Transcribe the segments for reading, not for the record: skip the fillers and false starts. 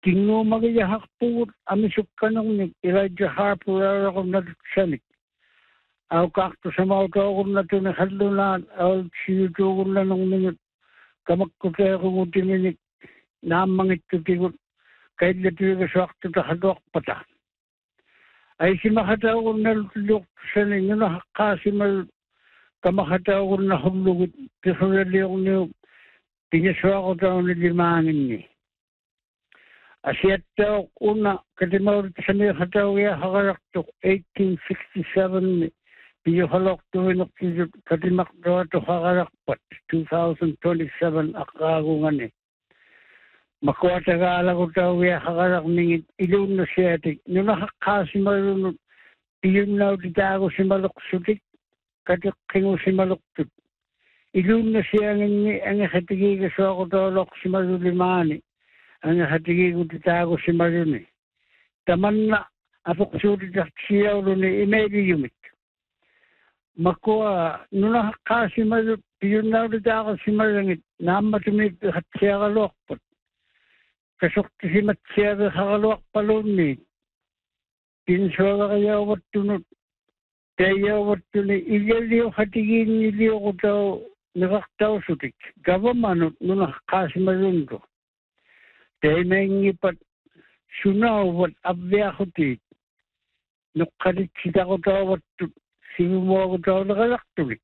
Kingo magiyahakput amisukkanong ni Elijah Harper ako na sanik. Ako kakto sa mga ako na ito na halunan, ako siyuto ko na nung minut. Kamakutay ako ng timinik, namangit ko tikot, kahit na tiyo sa akto na hadwak pata. Ay si makataw ko na lulok sa ninyo na kasi kamakataw ko na hulugit. Kasulali ako niyo, pinaswa ko daw na limangin ni. Asyat daw una, katimawag sa niyo hataw ya hakarakto, 1867 Piyo halok tuwinok katimak daw ito hakarakpat, 2027 akagungan eh. Makuha tagaala ko daw ya hakarak ningit ilun na siya atik. Nung nakakasi marunod, iyon na dita ako si maluksutik, katikingo si maluktut. Ilun na siya ang hatigi ka sa ako daw lok si malulimani. Ang hatigi ko dita ako si marunod. Taman na, apok sulit at siya ulo ni imediyumit. Makuha, nung nakakasi malup, yun na ulit ako si marangit, namatumit at siya kalokpot. Kasukti si Matsya kakalok palunit. Pinswala kaya wat tunot. Kaya wat tunit, iyaliw hatigin niliw ko daw, nakaktaw sutik. Gawamanot, nung nakakasi malundo. Kaya naingipat, sunaw wat abya ko tit. Nukalit sita ko daw wat tunot. Sinumo ako daw nakalaktulit.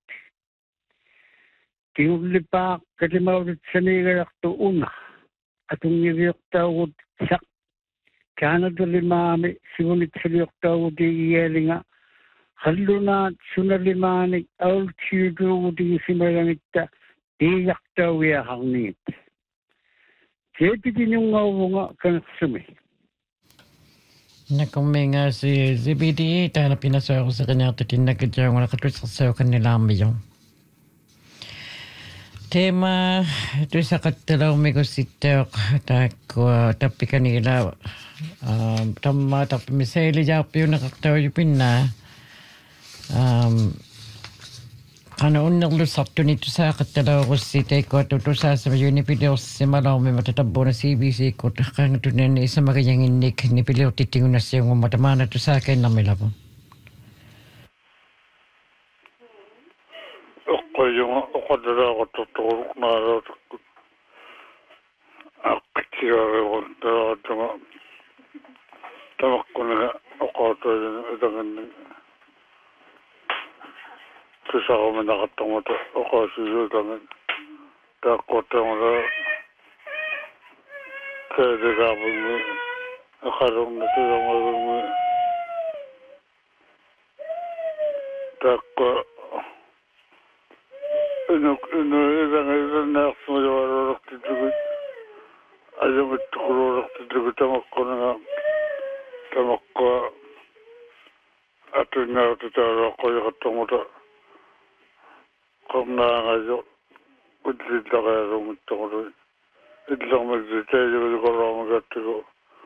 Tinulipak katimawit sa nilalakto una. Atong niliyok daw sak. Kana limami, sigunit sa liyok daw di iyeli nga. Halunat sunalimanik, awal siyudu di simarangit ta. Diyak daw iyahang nit. Jepi din yung ngawo nga kanasumi. Nakuminga si ZBD, tayo na pinasayo ko sa kanya at tinagkadya ko nakatwis sa kanila mayong. Tema, ito sa katalaw may kusitok, tapi kanila, tapi misali dyan po yung nakakatawa yung pina, kanaon ng lusap to nito sa katalaw ko si Teko at ito sa yung nipiliw si Malaw may matatabo na CBC ko kang ito na isa magayang inik nipiliw titingon na siya ng matamana ito sa akin na may labo. Ako yung ako dala ako tutulog na akitira ko tamak ko na ako ito yung Kisa ko may nakatangot ako siya kami. Takot ang kaya di kapag may nakarong na siya marong may takot ilang naksa mo yung arorok titugot ayaw mo tukurorok titugot tamak ko na nga tamak ko ato nga titaro ko yung katangot kung nangayo, kutsit na kaya rumito ko rin. Itlang magsitay ko ko lang magati ko.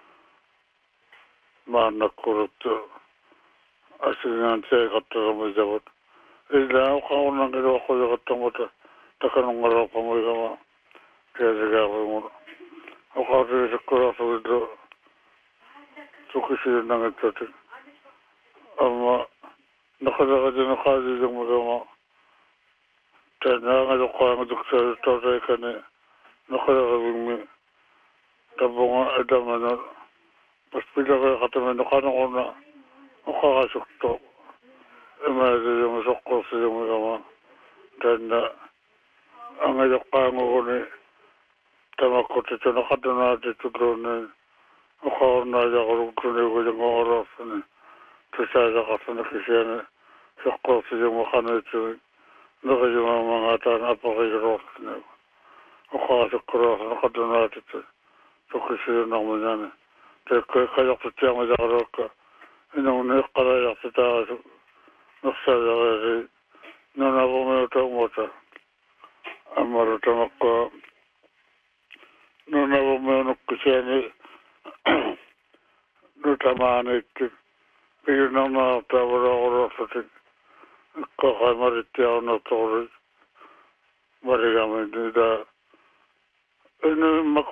Maanak ko rito. Asin siya katara mo jabot. Itlang ako nang ilo ko yung katamot. Takanong araw pa mo yung kaya sigapay mo. Ako rin sa kuraso ito. Sukisi yun nang ito. Ama, nakalaka din ang kasi yung mga Tanya nga ko ang doktor today kani nakalagay mi tabong adam na hospital ka katamen ko na makakasukto emergency yung sukko sa yung mga tanda ang ayok ko ni tamakot ito nakadana dito drone ako na ako drone ko yung oras ni tsaya ka sa nakisiyan sukko sa yung mga ito Naka yung mga tanap ako i-rock na. Ako sa cross, nakadunat ito. So kasi yun ako manyan. Kayak sa tiyang majarok ka. Inuunik kalayak sa taas. Naksaya kasi. Nanabo mo ito mota. Amarutan ako. Nanabo mo yung kusyan. Nutamaan ito. Pero nang natawala ako rosatik. Kakamaritya na tori. Marigamit nila.